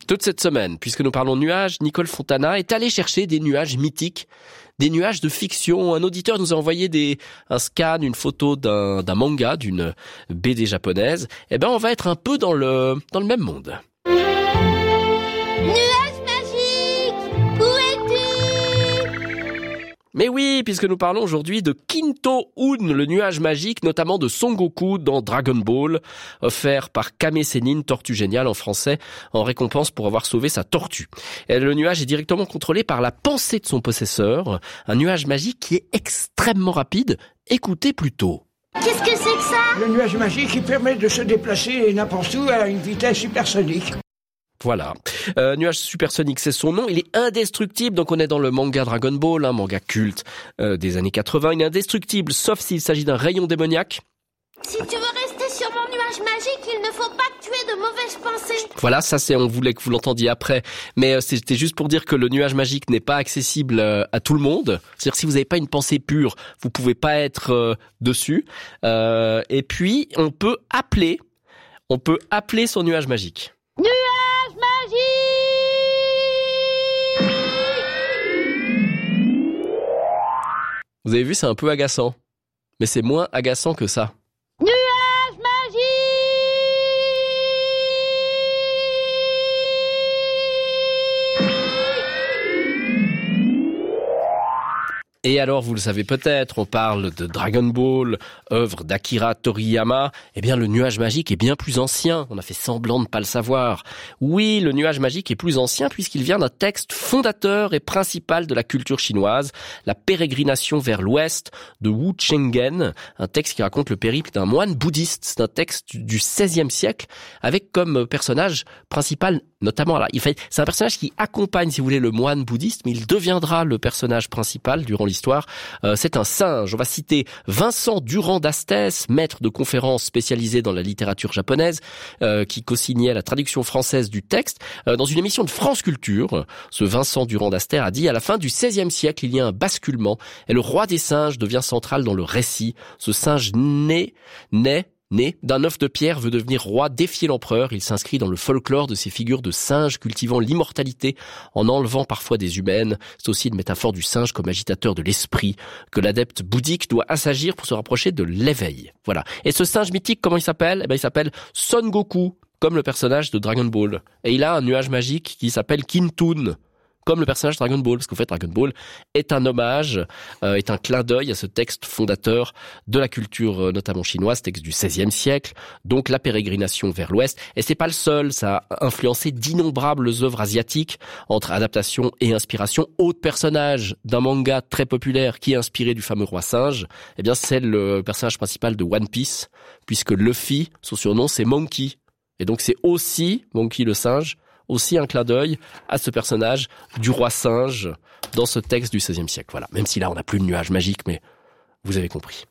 Toute cette semaine, puisque nous parlons de nuages, Nicole Fontana est allée chercher des nuages mythiques, des nuages de fiction. Un auditeur nous a envoyé un scan, une photo d'un manga, d'une BD japonaise. Eh ben, on va être un peu dans le même monde. Nuages magiques, où es-tu? Mais oui, puisque nous parlons aujourd'hui de Kinto-un, le nuage magique, notamment de Son Goku dans Dragon Ball, offert par Kame Sennin, Tortue Géniale en français, en récompense pour avoir sauvé sa tortue. Et le nuage est directement contrôlé par la pensée de son possesseur, un nuage magique qui est extrêmement rapide. Écoutez plutôt. Qu'est-ce que c'est que ça? Le nuage magique qui permet de se déplacer n'importe où à une vitesse supersonique. Voilà. Nuage supersonique, c'est son nom. Il est indestructible. Donc on est dans le manga Dragon Ball, un manga culte des années 80. Il est indestructible, sauf s'il s'agit d'un rayon démoniaque. Si tu veux rester sur mon nuage magique, il ne faut pas que tu aies de mauvaises pensées. Voilà, ça on voulait que vous l'entendiez après. Mais c'était juste pour dire que le nuage magique n'est pas accessible à tout le monde. C'est-à-dire que si vous n'avez pas une pensée pure, vous pouvez pas être dessus. Et puis, on peut appeler son nuage magique. Nuage magique! Vous avez vu, c'est un peu agaçant. Mais c'est moins agaçant que ça. Nuage magique! Et alors, vous le savez peut-être, on parle de Dragon Ball, œuvre d'Akira Toriyama. Eh bien, le nuage magique est bien plus ancien. On a fait semblant de ne pas le savoir. Oui, le nuage magique est plus ancien puisqu'il vient d'un texte fondateur et principal de la culture chinoise, la pérégrination vers l'ouest de Wu Chenggen, un texte qui raconte le périple d'un moine bouddhiste. C'est un texte du XVIe siècle avec comme personnage principal, notamment, c'est un personnage qui accompagne, si vous voulez, le moine bouddhiste, mais il deviendra le personnage principal durant l'histoire. C'est un singe. On va citer Vincent Durand d'Astès, maître de conférences spécialisé dans la littérature japonaise, qui co-signait la traduction française du texte. Dans une émission de France Culture, ce Vincent Durand d'Astès a dit: à la fin du XVIe siècle, il y a un basculement et le roi des singes devient central dans le récit. Ce singe né d'un œuf de pierre veut devenir roi, défier l'empereur. Il s'inscrit dans le folklore de ces figures de singes cultivant l'immortalité en enlevant parfois des humaines. C'est aussi une métaphore du singe comme agitateur de l'esprit que l'adepte bouddhique doit assagir pour se rapprocher de l'éveil. Voilà. Et ce singe mythique, comment il s'appelle? Il s'appelle Son Goku, comme le personnage de Dragon Ball. Et il a un nuage magique qui s'appelle Kinto-un, comme le personnage Dragon Ball, parce qu'en fait Dragon Ball est un hommage, est un clin d'œil à ce texte fondateur de la culture notamment chinoise, texte du XVIe siècle, donc la pérégrination vers l'ouest. Et c'est pas le seul, ça a influencé d'innombrables œuvres asiatiques, entre adaptation et inspiration. Autre personnage d'un manga très populaire qui est inspiré du fameux roi singe, eh bien c'est le personnage principal de One Piece, puisque Luffy, son surnom c'est Monkey. Et donc c'est aussi Monkey le singe, aussi un clin d'œil à ce personnage du roi singe dans ce texte du XVIe siècle. Voilà. Même si là, on n'a plus de nuage magique, mais vous avez compris.